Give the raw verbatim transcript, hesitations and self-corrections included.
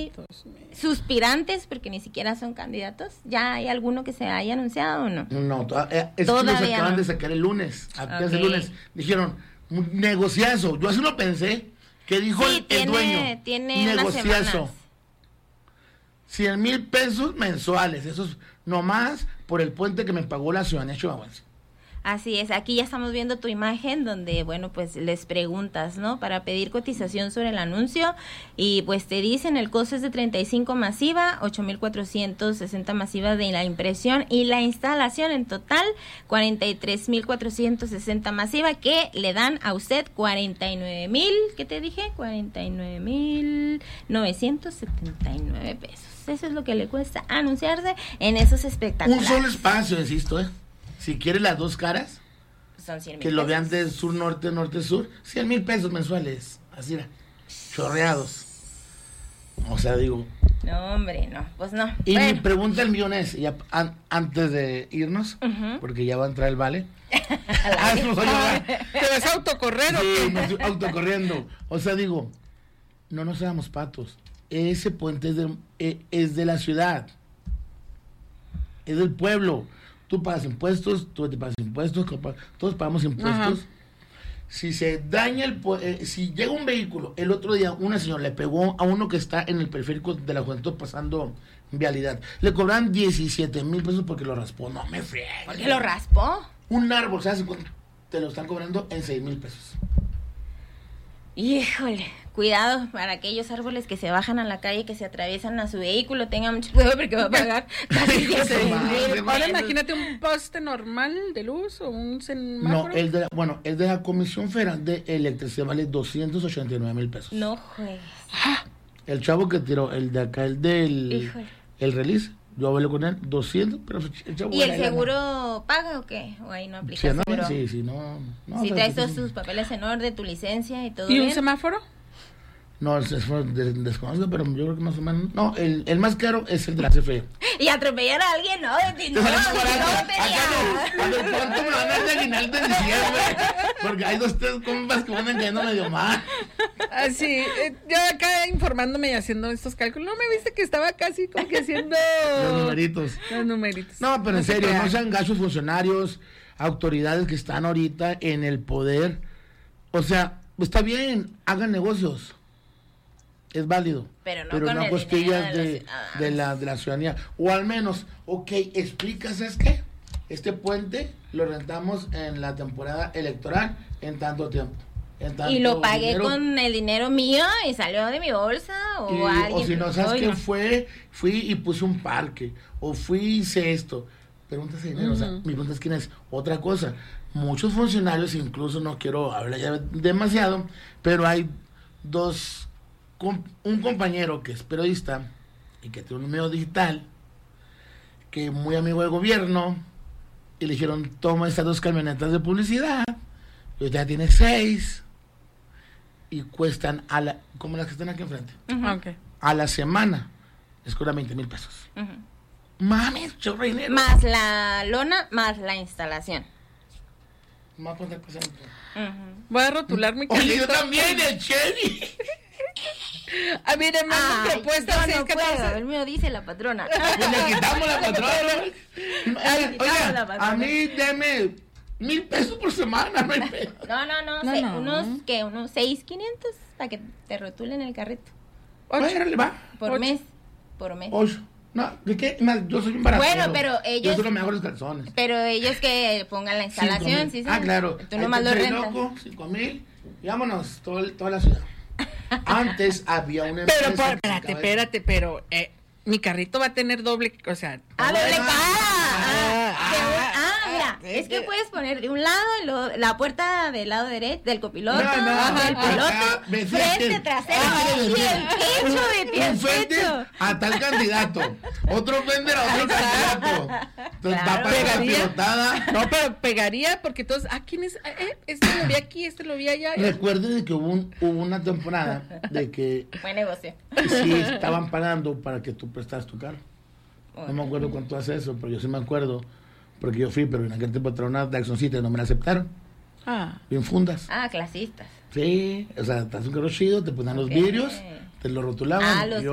hay suspirantes, porque ni siquiera son candidatos. ¿Ya hay alguno que se haya anunciado o no? No, to- eh, es que los Todavía acaban no. de sacar el lunes. Apenas Ok. el lunes. Dijeron, "Un negociazo". Yo así lo pensé. Que dijo Sí, el, el tiene- dueño. tiene unas semanas. cien mil pesos mensuales. Eso es nomás por el puente que me pagó la ciudadanía chihuahuense. Así es, aquí ya estamos viendo tu imagen donde, bueno, pues les preguntas, ¿no? Para pedir cotización sobre el anuncio y pues te dicen el costo es de treinta y cinco masiva, ocho mil cuatrocientos sesenta masiva de la impresión y la instalación en total cuarenta y tres mil cuatrocientos sesenta masiva que le dan a usted cuarenta y nueve mil, ¿qué te dije? cuarenta y nueve mil novecientos setenta y nueve pesos. Eso es lo que le cuesta anunciarse en esos espectáculos. Un solo espacio, insisto, ¿eh? Si quiere las dos caras, Son cien mil que lo pesos. vean de sur, norte, norte, sur, cien mil pesos mensuales. Así era, chorreados. O sea, digo. No, hombre, no, pues no. Y Bueno. mi pregunta al millón es, ya, an- antes de irnos, Ujú. porque ya va a entrar el vale. Ah, eso no soy yo, ¿verdad? ¿Te vas a autocorrer o Sí, qué? me estoy autocorriendo. O sea, digo, no nos seamos patos. Ese puente es de, eh, es de la ciudad. Es del pueblo. Tú pagas impuestos, tú te pagas impuestos, compa- todos pagamos impuestos. Ajá. Si se daña el... pu- eh, si llega un vehículo, el otro día una señora le pegó a uno que está en el periférico de la Juventud pasando vialidad. Le cobran diecisiete mil pesos porque lo raspó. No me friegues. ¿Por qué lo raspó? Un árbol, ¿sabes cuánto? Te lo están cobrando en seis mil pesos. Híjole, cuidado para aquellos árboles que se bajan a la calle, que se atraviesan a su vehículo, tengan mucho cuidado porque va a pagar casi Hijo de diez su madre, mil Ahora pesos. imagínate un poste normal de luz o un No, semáforo. el de la, bueno, el de la Comisión Federal de Electricidad vale doscientos ochenta y nueve mil pesos. No juegues. El chavo que tiró, el de acá, el del Híjole. el release, yo hablé con él, doscientos, pero el chavo ¿Y gana el lana. seguro paga o qué? ¿O ahí no aplica Sí, el no, seguro? sí, sí, no. no Si o sea, traes sí, todos sí. tus papeles en orden, tu licencia y todo ¿Y un bien. semáforo? No, es, es, des- desconozco, pero yo creo que más o menos. No, el, el más caro es el de la C F E. Y atropellar a alguien, ¿no? De ti, no, Te sale más no, barato. no, Acá no, a ver, ¿cuánto me van a dar de aguinaldo en diciembre? Porque hay dos, tres compas que van cayendo medio mal. Ah, sí, eh, yo acá informándome y haciendo estos cálculos. No me viste que estaba casi como que haciendo Los numeritos. los numeritos. No, pero en se serio, crean. no sean gachos funcionarios, autoridades que están ahorita en el poder. O sea, está bien, hagan negocios. Es válido. Pero no con el costillas dinero de los de, ciudadanos. de la, de la ciudadanía. O al menos, ok, explicas es que este puente lo rentamos en la temporada electoral en tanto tiempo. En tanto Y lo pagué dinero. con el dinero mío y salió de mi bolsa o Y- alguien. o si no, ¿sabes Ay, qué no. fue? Fui y puse un parque, o fui y hice esto. Preguntas de dinero, o sea, Ujú. mi pregunta es quién es. Otra cosa, muchos funcionarios, incluso no quiero hablar ya demasiado, pero hay dos, com- un compañero que es periodista y que tiene un medio digital, que es muy amigo del gobierno, y le dijeron, toma estas dos camionetas de publicidad, y ahorita ya tiene seis, y cuestan, a la, como las que están aquí enfrente, Ujú, Ah, ok. a la semana, les cobran veinte mil pesos. ujú. Mames, chorro de dinero. Más la lona, más la instalación. Me voy a poner presente. Ujú. Voy a rotular mi Oye, yo carrito. también, el Chevy. A ver, me han Ay, propuesto yo seis, no puedo, catorce. el mío dice la patrona. Pues le quitamos la patrona. quitamos Oiga, la patrona. a mí deme mil pesos por semana, no hay pedo. No, no, no, No, sé, no. unos, que Unos seis quinientos para que te rotulen el carrito. Ocho. Bueno, le va. Por Ocho. mes, por mes. Ocho. No, ¿de qué? Más, yo soy un barato. Bueno, pero ellos- Yo solo me hago los calzones. Pero ellos que pongan la Cinco instalación, mil. sí, sí. Ah, claro. Tú Ahí nomás te lo eché rentas. loco, cinco mil. Y vámonos, todo, el- toda la ciudad. Antes había una empresa. Pero, pa- que se espérate, acaba de- espérate, pero eh, mi carrito va a tener doble, o sea... Ah, doble cara. Ah, Ah, de un- ah, ah, mira, ah, es que es que- puedes poner de un lado y lo- la puerta del lado derecho, del copiloto, No, no, ajá, del acá, piloto, me frente, fíjate. trasero, Ah, y el techo de ti, el Enfrente techo. a tal candidato. Otro vender a otro candidato. Entonces va Claro. para la Pegaría. pilotada. No, pero pegaría porque todos... Ah, ¿quién es? Eh, eh, este lo vi aquí, este lo vi allá. Recuerden de que hubo, un- hubo una temporada de que Buen negocio. sí estaban pagando para que tú prestas tu carro. No me acuerdo cuánto hace eso, pero yo sí me acuerdo. Porque yo fui, pero en aquel tiempo traía una Daxoncita y no me la aceptaron. Ah. Bien fundas. Ah, clasistas. Sí, o sea, te haces un carro chido, te ponían los Ok. vidrios, te lo rotulaban. Ah, y los yo